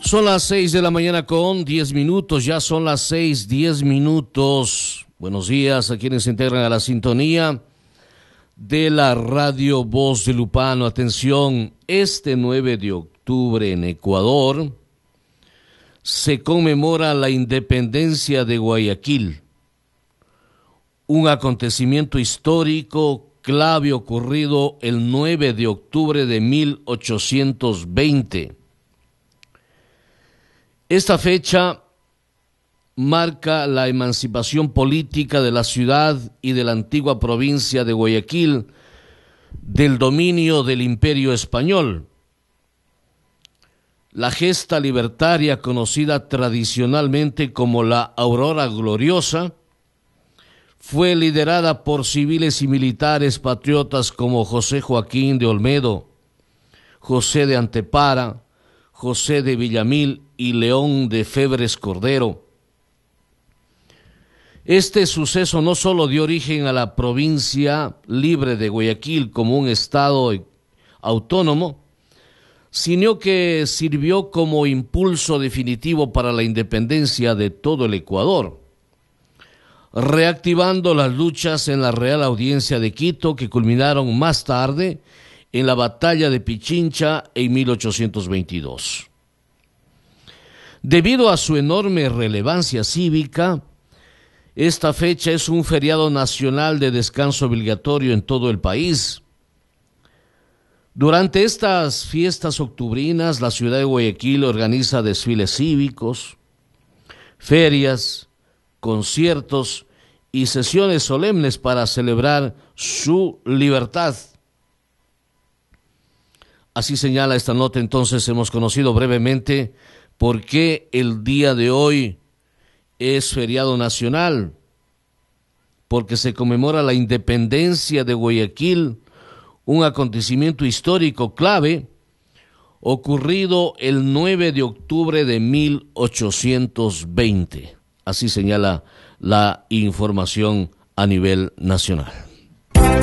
Son las 6 de la mañana con 10 minutos, ya son las 6:10. Buenos días a quienes se integran a la sintonía de la radio Voz de Lupano. Atención, este 9 de octubre en Ecuador se conmemora la independencia de Guayaquil, un acontecimiento histórico clave ocurrido el 9 de octubre de 1820. Esta fecha marca la emancipación política de la ciudad y de la antigua provincia de Guayaquil del dominio del Imperio Español. La gesta libertaria, conocida tradicionalmente como la Aurora Gloriosa, fue liderada por civiles y militares patriotas como José Joaquín de Olmedo, José de Antepara, José de Villamil y León de Febres Cordero. Este suceso no solo dio origen a la provincia libre de Guayaquil como un estado autónomo, sino que sirvió como impulso definitivo para la independencia de todo el Ecuador, reactivando las luchas en la Real Audiencia de Quito que culminaron más tarde en la Batalla de Pichincha en 1822. Debido a su enorme relevancia cívica, esta fecha es un feriado nacional de descanso obligatorio en todo el país. Durante estas fiestas octubrinas, la ciudad de Guayaquil organiza desfiles cívicos, ferias, conciertos y sesiones solemnes para celebrar su libertad. Así señala esta nota. Entonces hemos conocido brevemente por qué el día de hoy es feriado nacional, porque se conmemora la independencia de Guayaquil, un acontecimiento histórico clave ocurrido el 9 de octubre de 1820. Así señala la información a nivel nacional.